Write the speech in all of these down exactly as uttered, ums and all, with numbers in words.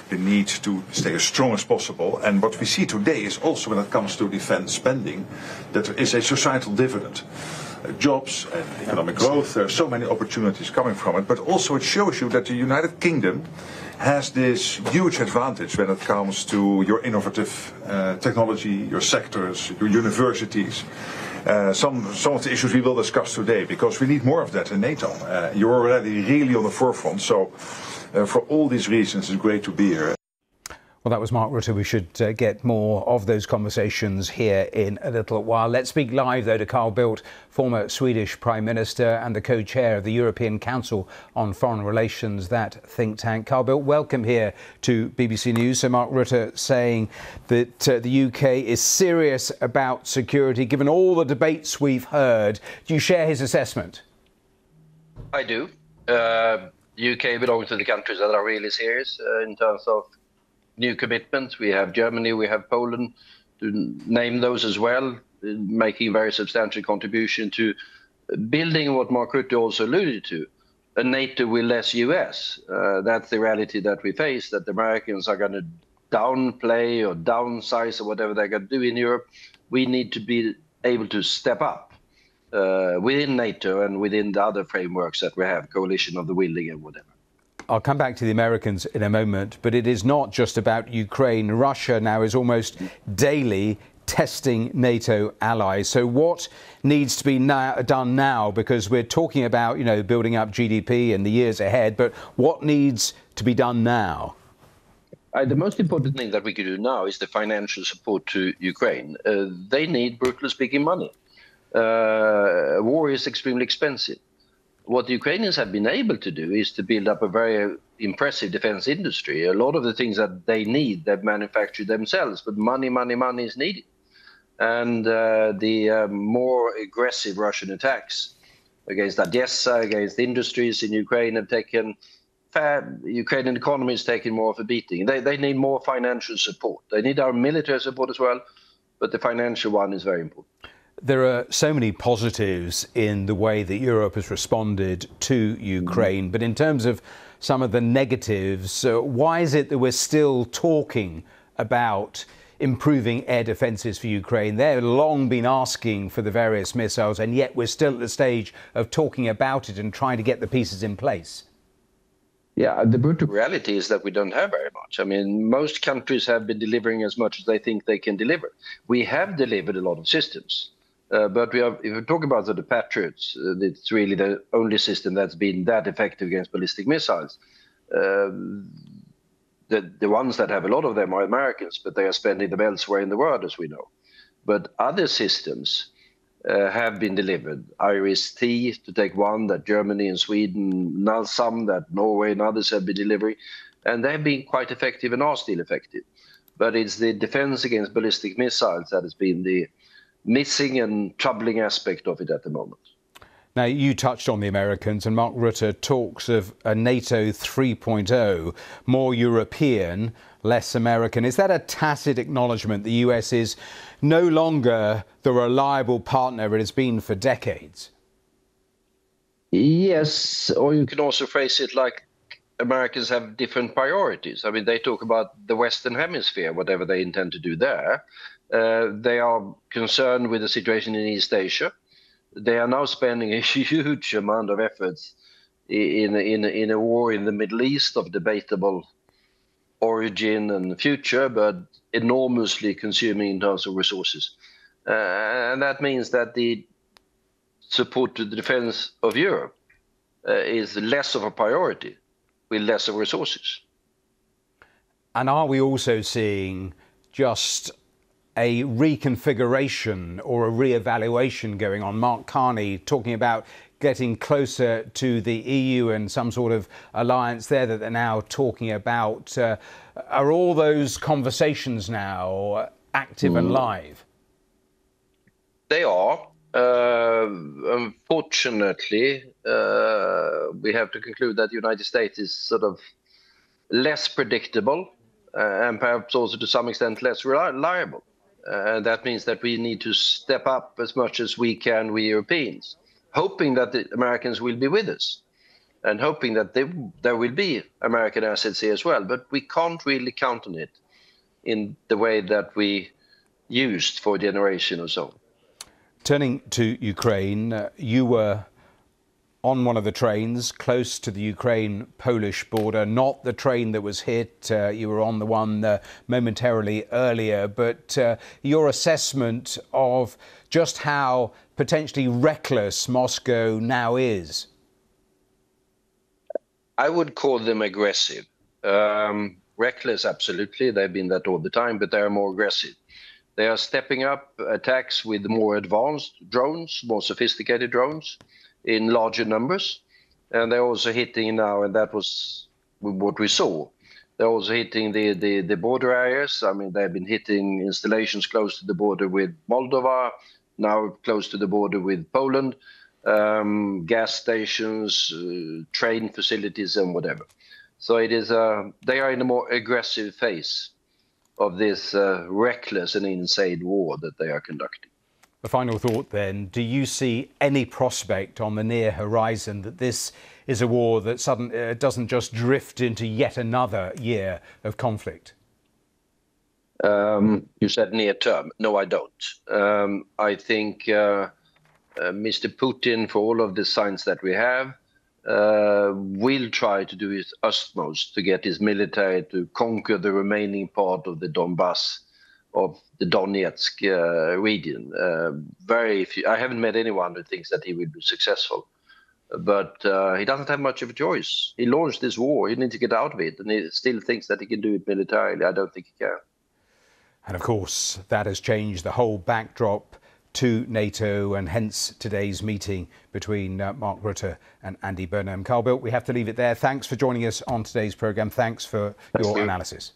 the need to stay as strong as possible. And what we see today is also when it comes to defense spending, that there is a societal dividend. Uh, jobs and economic growth, there are so many opportunities coming from it, but also it shows you that the United Kingdom has this huge advantage when it comes to your innovative uh, technology, your sectors, your universities. Uh, some, some of the issues we will discuss today, because we need more of that in NATO. Uh, you're already really on the forefront, so uh, for all these reasons it's great to be here. Well, that was Mark Rutte. We should uh, get more of those conversations here in a little while. Let's speak live, though, to Carl Bildt, former Swedish Prime Minister and the co-chair of the European Council on Foreign Relations, that think tank. Carl Bildt, welcome here to B B C News. So Mark Rutte saying that uh, the U K is serious about security, given all the debates we've heard. Do you share his assessment? I do. Uh, U K belongs to the countries that are really serious uh, in terms of new commitments. We have Germany, we have Poland, to name those as well, making a very substantial contribution to building what Mark Rutte also alluded to, a NATO with less U S. Uh, that's the reality that we face, that the Americans are going to downplay or downsize or whatever they're going to do in Europe. We need to be able to step up uh, within NATO and within the other frameworks that we have, coalition of the willing and whatever. I'll come back to the Americans in a moment, but it is not just about Ukraine. Russia now is almost daily testing NATO allies. So what needs to be now, done now? Because we're talking about, you know, building up G D P in the years ahead, but what needs to be done now? Uh, the most important thing that we can do now is the financial support to Ukraine. Uh, they need, brutally speaking, money. Uh, war is extremely expensive. What the Ukrainians have been able to do is to build up a very impressive defense industry. A lot of the things that they need, they've manufactured themselves, but money, money, money is needed. And uh, the uh, more aggressive Russian attacks against Odessa, against industries in Ukraine have taken, fair, Ukrainian economy is taking more of a beating. They, they need more financial support. They need our military support as well, but the financial one is very important. There are so many positives in the way that Europe has responded to Ukraine, but in terms of some of the negatives, uh, why is it that we're still talking about improving air defences for Ukraine? They've long been asking for the various missiles, and yet we're still at the stage of talking about it and trying to get the pieces in place. Yeah, the brutal reality is that we don't have very much. I mean, most countries have been delivering as much as they think they can deliver. We have delivered a lot of systems. Uh, but we have, if we talk about the, the Patriots, uh, it's really the only system that's been that effective against ballistic missiles. Uh, the, the ones that have a lot of them are Americans, but they are spending them elsewhere in the world, as we know. But other systems uh, have been delivered. IRIS-T, to take one, that Germany and Sweden, now some that Norway and others have been delivering. And they've been quite effective and are still effective. But it's the defense against ballistic missiles that has been the missing and troubling aspect of it at the moment. Now, you touched on the Americans, and Mark Rutte talks of a NATO three point oh, more European, less American. Is that a tacit acknowledgement the U S is no longer the reliable partner it has been for decades? Yes, or you can also phrase it like Americans have different priorities. I mean, they talk about the Western Hemisphere, whatever they intend to do there. Uh, they are concerned with the situation in East Asia. They are now spending a huge amount of efforts in, in, in a war in the Middle East of debatable origin and future, but enormously consuming in terms of resources. Uh, and that means that the support to the defense of Europe uh, is less of a priority with less of resources. And are we also seeing just a reconfiguration or a re-evaluation going on? Mark Carney talking about getting closer to the E U and some sort of alliance there that they're now talking about. Uh, are all those conversations now active mm. and live? They are. Uh, unfortunately, uh, we have to conclude that the United States is sort of less predictable uh, and perhaps also to some extent less reliable. Uh, and that means that we need to step up as much as we can, we Europeans, hoping that the Americans will be with us. and hoping that they, there will be American assets here as well. But we can't really count on it in the way that we used for a generation or so. Turning to Ukraine, uh, you were on one of the trains close to the Ukraine-Polish border, not the train that was hit. Uh, you were on the one uh, momentarily earlier, but uh, your assessment of just how potentially reckless Moscow now is? I would call them aggressive. Um, reckless, absolutely. They've been that all the time, but they are more aggressive. They are stepping up attacks with more advanced drones, more sophisticated drones, in larger numbers. And they're also hitting now, and that was what we saw, they're also hitting the, the, the border areas. I mean, they've been hitting installations close to the border with Moldova, now close to the border with Poland, um, gas stations, uh, train facilities, and whatever. So it is, uh, they are in a more aggressive phase of this uh, reckless and insane war that they are conducting. The final thought then, do you see any prospect on the near horizon that this is a war that sudden, uh, doesn't just drift into yet another year of conflict? Um, you said near term. No, I don't. Um, I think uh, uh, Mister Putin, for all of the signs that we have, uh, will try to do his utmost to get his military to conquer the remaining part of the Donbass, of the Donetsk uh, region. Uh, very few, I haven't met anyone who thinks that he will be successful, but uh, he doesn't have much of a choice. He launched this war, he needs to get out of it, and he still thinks that he can do it militarily. I don't think he can. And of course, that has changed the whole backdrop to NATO, and hence today's meeting between uh, Mark Rutte and Andy Burnham. Carl Bildt, we have to leave it there. Thanks for joining us on today's programme. Thanks for Thanks your you. analysis.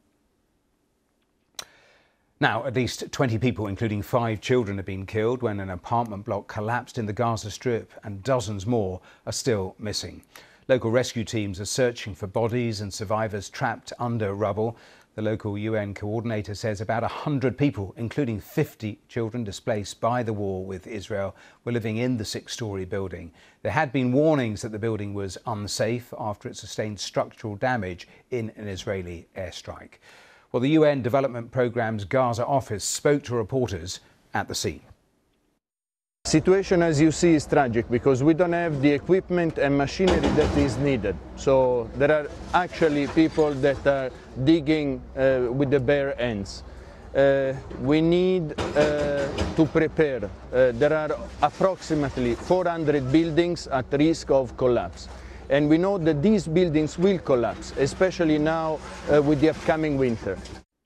Now, at least twenty people, including five children, have been killed when an apartment block collapsed in the Gaza Strip, and dozens more are still missing. Local rescue teams are searching for bodies and survivors trapped under rubble. The local U N coordinator says about one hundred people, including fifty children displaced by the war with Israel, were living in the six-storey building. There had been warnings that the building was unsafe after it sustained structural damage in an Israeli airstrike. Well, the U N Development Programme's Gaza office spoke to reporters at the scene. Situation, as you see, is tragic because we don't have the equipment and machinery that is needed. So there are actually people that are digging uh, with the bare hands. Uh, we need uh, to prepare. Uh, there are approximately four hundred buildings at risk of collapse. And we know that these buildings will collapse, especially now uh, with the upcoming winter.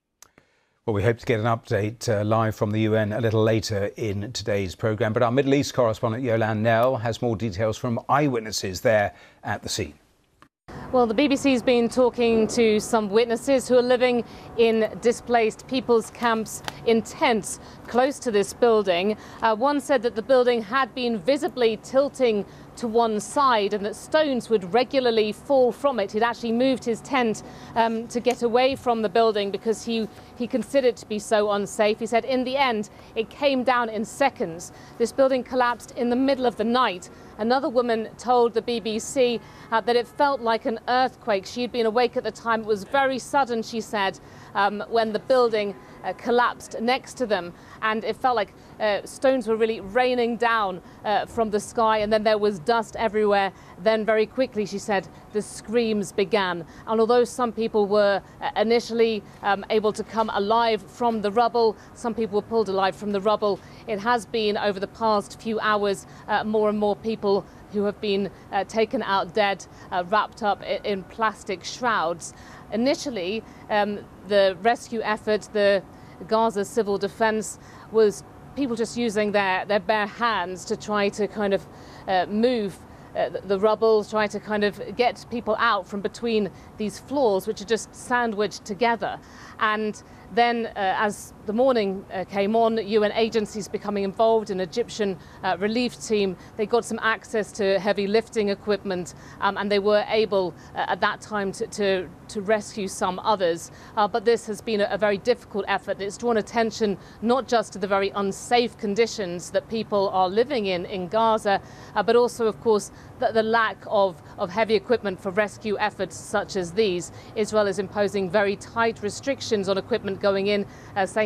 Well, we hope to get an update uh, live from the U N a little later in today's programme. But our Middle East correspondent Yolande Knell has more details from eyewitnesses there at the scene. Well, the B B C's been talking to some witnesses who are living in displaced people's camps in tents close to this building. Uh, one said that the building had been visibly tilting to one side and that stones would regularly fall from it. He'd actually moved his tent um, to get away from the building because he, he considered it to be so unsafe. He said in the end it came down in seconds. This building collapsed in the middle of the night. Another woman told the B B C uh, that it felt like an earthquake. She had been awake at the time. It was very sudden, she said, um, when the building uh, collapsed next to them. And it felt like uh, stones were really raining down uh, from the sky, and then there was dust everywhere. Then very quickly, she said, the screams began. And although some people were uh, initially um, able to come alive from the rubble, some people were pulled alive from the rubble, it has been over the past few hours uh, more and more people who have been uh, taken out dead, uh, wrapped up in, in plastic shrouds. Initially, um, the rescue effort, the Gaza Civil Defense, was people just using their, their bare hands to try to kind of uh, move uh, the, the rubble, try to kind of get people out from between these floors, which are just sandwiched together. And then, uh, as the morning uh, came on, U N agencies becoming involved, an Egyptian uh, relief team, they got some access to heavy lifting equipment, um, and they were able uh, at that time to, to, to rescue some others. Uh, but this has been a, a very difficult effort. It's drawn attention not just to the very unsafe conditions that people are living in in Gaza, uh, but also, of course, the, the lack of, of heavy equipment for rescue efforts such as these. Israel is imposing very tight restrictions on equipment going in, uh, saying